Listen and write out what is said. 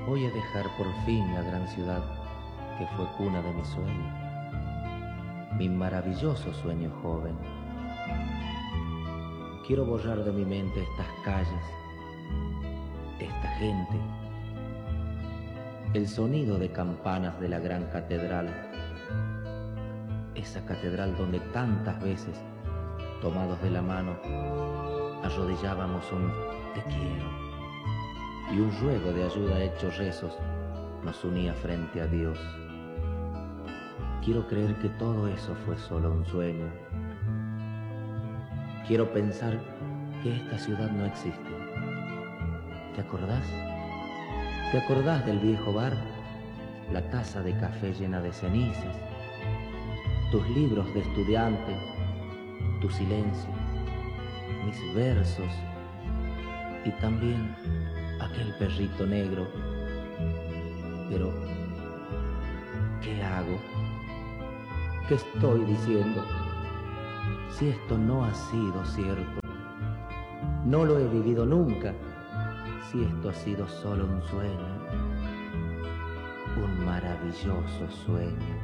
Voy a dejar por fin la gran ciudad que fue cuna de mi sueño, mi maravilloso sueño joven. Quiero borrar de mi mente estas calles, esta gente, el sonido de campanas de la gran catedral, esa catedral donde tantas veces, tomados de la mano, arrodillábamos un te quiero y un ruego de ayuda hecho rezos nos unía frente a Dios. Quiero creer que todo eso fue solo un sueño. Quiero pensar que esta ciudad no existe. ¿Te acordás? ¿Te acordás del viejo bar? La taza de café llena de cenizas, tus libros de estudiante, tu silencio, mis versos y también aquel perrito negro. Pero, ¿qué hago? ¿Qué estoy diciendo? Si esto no ha sido cierto, no lo he vivido nunca, si esto ha sido solo un sueño, un maravilloso sueño.